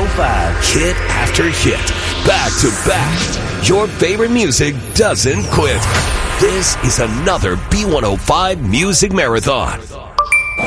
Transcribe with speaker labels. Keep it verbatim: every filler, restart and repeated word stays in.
Speaker 1: oh five.
Speaker 2: Hit after hit, back to back. Your favorite music doesn't quit. This is another B one oh five Music Marathon.